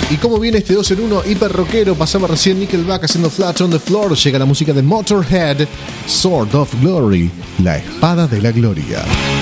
Y como viene este 2 en 1 hiper rockero, pasaba recién Nickelback haciendo Flat on the Floor. Llega la música de Motorhead, Sword of Glory, la espada de la gloria.